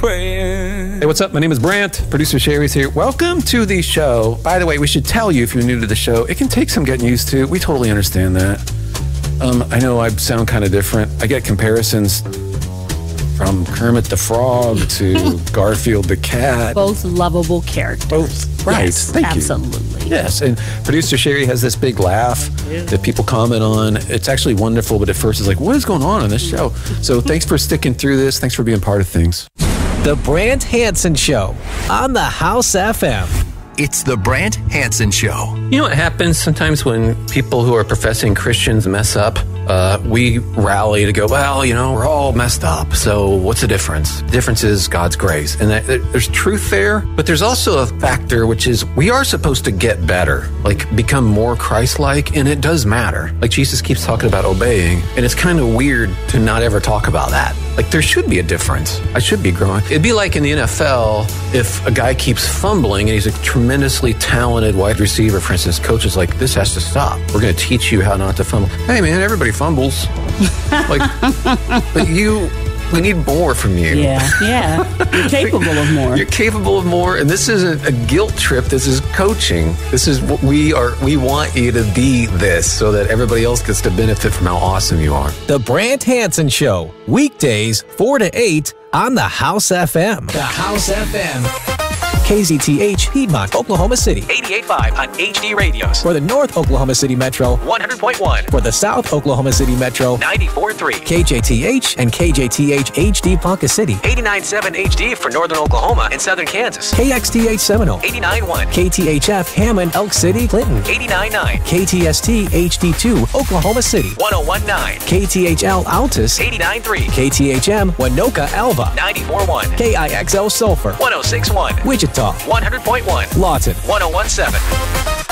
praying. Hey, what's up? My name is Brant. Producer Sherry's here. Welcome to the show. By the way, we should tell you if you're new to the show, it can take some getting used to. We totally understand that. I know I sound kind of different. I get comparisons from Kermit the Frog to Garfield the cat. Both lovable characters. Both. Right. Yes, Thank absolutely. you. Yes. And producer Sherry has this big laugh that people comment on. It's actually wonderful, but at first it's like, what is going on this show? So thanks for sticking through this. Thanks for being part of things. The Brant Hansen Show on the House FM. It's the Brant Hansen Show. You know what happens sometimes when people who are professing Christians mess up? We rally to go, well, you know, we're all messed up. So what's the difference? The difference is God's grace. And there's truth there, but there's also a factor, which is we are supposed to get better, like become more Christ-like, and it does matter. Like Jesus keeps talking about obeying, and it's kind of weird to not ever talk about that. Like there should be a difference. I should be growing. It'd be like in the NFL, if a guy keeps fumbling and he's a tremendously talented wide receiver, for instance, coach is like, this has to stop. We're going to teach you how not to fumble. Hey man, everybody fumbles. Like, but we need more from you. Yeah. You're capable of more. You're capable of more, and this isn't a guilt trip. This is coaching. This is what we are. We want you to be this so that everybody else gets to benefit from how awesome you are. The Brant Hansen Show, weekdays 4 to 8 on the House FM. The House FM. KZTH, Piedmont, Oklahoma City. 88.5 on HD radios. For the North Oklahoma City Metro. 100.1. For the South Oklahoma City Metro. 94.3. KJTH and KJTH HD Ponca City. 89.7 HD for Northern Oklahoma and Southern Kansas. KXTH Seminole. 89.1. KTHF Hammond, Elk City, Clinton. 89.9. KTST HD2 Oklahoma City. 101.9. KTHL Altus. 89.3. KTHM Winoka Alva. 94.1. KIXL Sulphur. 106.1. Wichita. 100.1. Lawton. 101.7.